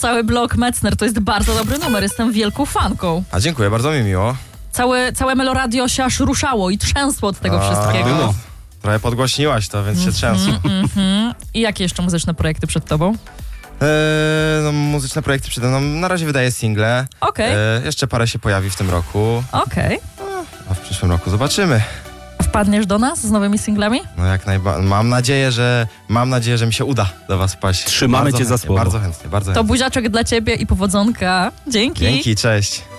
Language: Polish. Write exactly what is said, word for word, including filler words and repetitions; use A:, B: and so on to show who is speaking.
A: Cały blok Metzner to jest bardzo dobry numer, jestem wielką fanką.
B: A dziękuję, bardzo mi miło.
A: Całe, całe Meloradio się aż ruszało i trzęsło od tego
B: A,
A: wszystkiego.
B: no, trochę podgłośniłaś to, więc się trzęsło.
A: Mm-hmm. I jakie jeszcze muzyczne projekty przed tobą?
B: Eee, no, muzyczne projekty przede mną. Na razie wydaję single.
A: Okej. Okay.
B: Eee, jeszcze parę się pojawi w tym roku.
A: Okej.
B: Okay. A w przyszłym roku zobaczymy.
A: Wpadniesz do nas z nowymi singlami?
B: No jak najbardziej. Mam nadzieję, że mam nadzieję, że mi się uda do was wpaść.
C: Trzymamy
B: bardzo
C: cię
B: chętnie,
C: za słowo.
B: Bardzo chętnie, bardzo
A: To
B: chętnie.
A: buziaczek dla ciebie i powodzonka. Dzięki.
B: Dzięki, cześć.